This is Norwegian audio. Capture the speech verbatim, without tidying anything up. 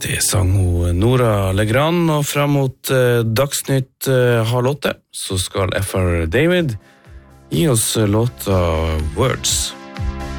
Det sang hun Nora Legrand, og frem mot eh, Dagsnytt eh, halv åtte, så skal F R David gi oss låta Words.